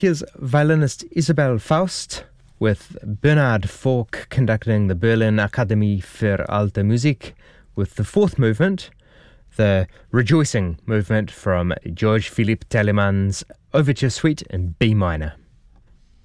Here's violinist Isabel Faust with Bernhard Falk conducting the Berlin Akademie für Alte Musik with the fourth movement, the Rejoicing movement from George Philipp Telemann's Overture Suite in B minor.